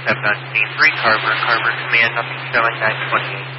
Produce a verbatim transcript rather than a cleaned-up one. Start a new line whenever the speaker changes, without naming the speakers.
seven on scene three, Carver, Carver, command, nothing showing, nine twenty-eight.